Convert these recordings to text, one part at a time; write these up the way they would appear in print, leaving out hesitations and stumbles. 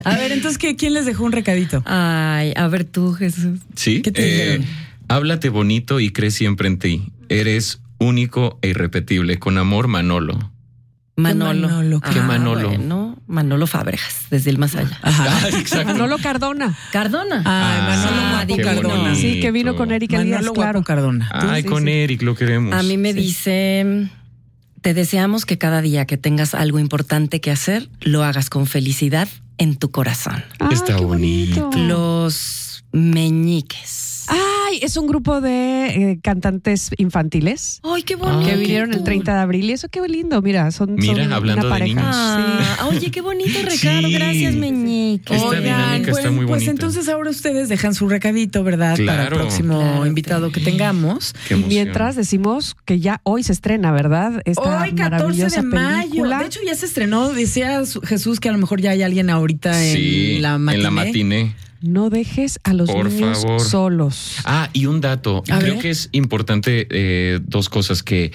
A ver, entonces, ¿quién les dejó un recadito? Ay, a ver tú, Jesús. Sí. ¿Qué te dijeron? Háblate bonito y cree siempre en ti. Eres único e irrepetible. Con amor, Manolo. Manolo. ¿Qué Manolo? Bueno, Manolo Fábregas, desde el más allá. Ajá. Exacto. Manolo Cardona. Cardona. Manolo Guapo qué Cardona. bonito. Sí, que vino con Eric Elías, Manolo claro. Guapo Cardona. Ay, Sí, con sí. Eric lo queremos. A mí me dice, te deseamos que cada día que tengas algo importante que hacer, lo hagas con felicidad en tu corazón. Está qué bonito. Los Meñiques. Ay, es un grupo de cantantes infantiles Ay, qué bonito. que vinieron el 30 de abril y eso qué lindo, mira, son hablando una de pareja. niños. Oye, qué bonito recado. Sí. Gracias, Meñique. Esta dinámica está muy pues bonita. entonces ahora ustedes dejan su recadito, ¿verdad? Para el Claro. próximo Claro, invitado que tengamos. Qué emoción. Mientras decimos que ya hoy se estrena, ¿verdad? Esta Hoy, 14 maravillosa de mayo. película. De hecho, ya se estrenó. Decía Jesús que a lo mejor ya hay alguien ahorita Sí, en la matiné. en la matiné. No dejes a los Por niños favor. solos. Ah, y un dato. A Creo ver. que es importante dos cosas que...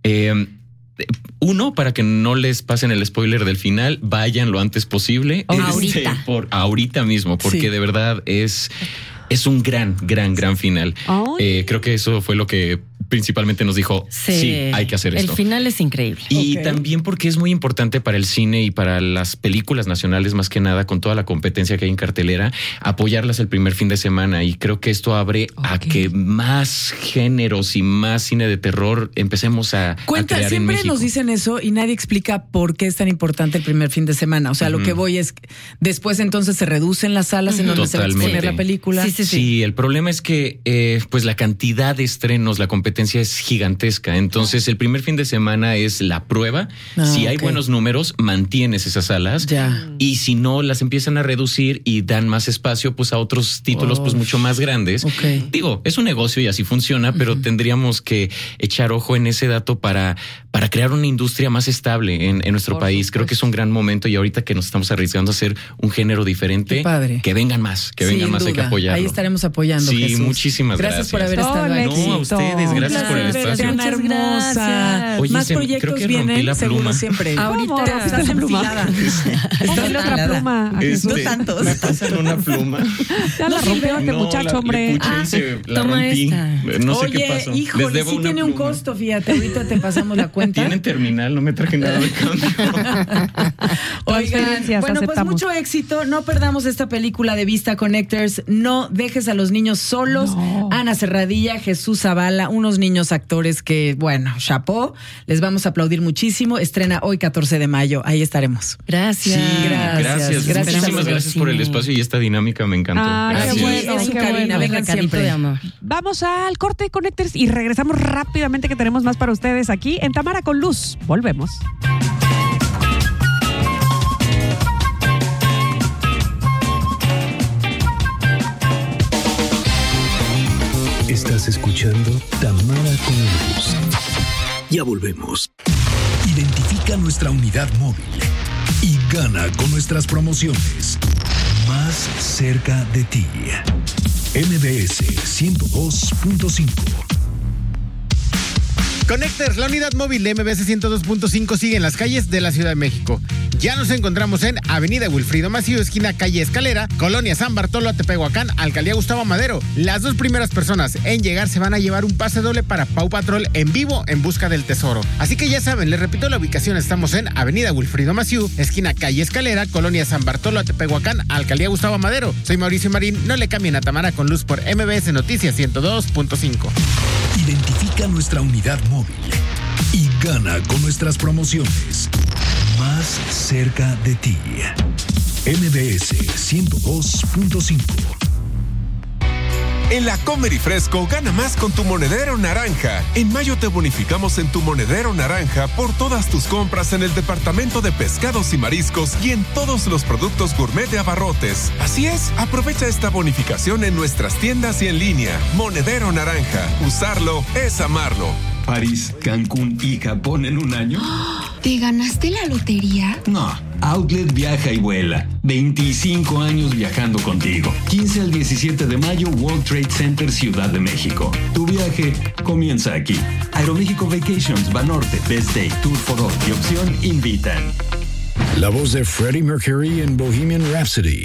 uno, para que no les pasen el spoiler del final, vayan lo antes posible. Ahorita. Ahorita mismo, porque Sí. de verdad es un gran final. Ay. Creo que eso fue lo que principalmente nos dijo, sí, hay que hacer esto. El final es increíble. Y Ok. también porque es muy importante para el cine y para las películas nacionales, más que nada, con toda la competencia que hay en cartelera, apoyarlas el primer fin de semana. Y creo que esto abre a que más géneros y más cine de terror empecemos a Cuenta, crear en siempre México. nos dicen eso y nadie explica por qué es tan importante el primer fin de semana. O sea, lo que voy es, después entonces se reducen las salas en donde se va a exponer Totalmente. la película. Sí, el problema es que pues la cantidad de estrenos, la competencia es gigantesca. Entonces el primer fin de semana es la prueba. Si hay ok. buenos números, mantienes esas salas. Ya. Y si no, las empiezan a reducir y dan más espacio pues a otros títulos pues mucho más grandes. Ok. Digo, es un negocio y así funciona, pero tendríamos que echar ojo en ese dato para crear una industria más estable en nuestro país. Creo que es un gran momento y ahorita que nos estamos arriesgando a hacer un género diferente, Qué padre. que vengan más, hay que duda. apoyarlo. Ahí estaremos apoyando. Sí, Jesús. muchísimas gracias. Por haber estado Hola, aquí. No, a ustedes, gracias por el espacio. Ana Muchas hermosa. gracias. Oye, Más creo proyectos que rompí vienen, la seguro pluma. siempre. Ahorita estás la pluma. enfilada. Dale otra pluma a Jesús. No tantos. Me pasan una pluma. Ya la rompió este muchacho, hombre. La toma rompí. esta. No sé Oye, qué pasó. Les híjole, debo sí una tiene un pluma. costo, fíjate. Ahorita te pasamos la cuenta. Tienen terminal, no me traje nada de cambio. Oigan, Transferencias, bueno, pues aceptamos. mucho éxito. No perdamos esta película de Vista Connectors. No dejes a los niños solos. No. Ana Serradilla, Jesús Zavala, unos niños actores que, bueno, chapó. Les vamos a aplaudir muchísimo. Estrena hoy 14 de mayo. Ahí estaremos. Gracias. Sí, gracias. Gracias a Muchísimas los gracias por el espacio y esta dinámica me encantó. Ay, qué Gracias. bueno, Es su qué cabina, bueno. vengan Recadito siempre. de amor. Vamos al corte de Connectors y regresamos rápidamente que tenemos más para ustedes aquí en Tamara con Luz. Volvemos. Estás escuchando Tamara con Luz. Ya volvemos. Identifica nuestra unidad móvil y gana con nuestras promociones. Más cerca de ti. MBS 102.5. Connectors, la unidad móvil de MBS 102.5 sigue en las calles de la Ciudad de México. Ya nos encontramos en Avenida Wilfrido Macío, esquina Calle Escalera, Colonia San Bartolo, Tepehuacán, Alcaldía Gustavo Madero. Las dos primeras personas en llegar se van a llevar un pase doble para Paw Patrol en vivo en busca del tesoro. Así que ya saben, les repito la ubicación, estamos en Avenida Wilfrido Macío, esquina Calle Escalera, Colonia San Bartolo, Tepehuacán, Alcaldía Gustavo Madero. Soy Mauricio Marín, no le cambien a Tamara con Luz por MBS Noticias 102.5. Identifica nuestra unidad móvil y gana con nuestras promociones. Más cerca de ti. MBS 102.5. En la Comer y Fresco gana más con tu monedero naranja. En mayo te bonificamos en tu monedero naranja por todas tus compras en el departamento de pescados y mariscos y en todos los productos gourmet de Abarrotes. Así es, aprovecha esta bonificación en nuestras tiendas y en línea. Monedero naranja. Usarlo es amarlo. París, Cancún y Japón en un año. ¿Te ganaste la lotería? No, Outlet viaja y vuela. 25 años viajando contigo. 15 al 17 de mayo, World Trade Center, Ciudad de México. Tu viaje comienza aquí. Aeroméxico Vacations, Banorte, Best Day, Tour for All y Opción invitan. La voz de Freddie Mercury en Bohemian Rhapsody.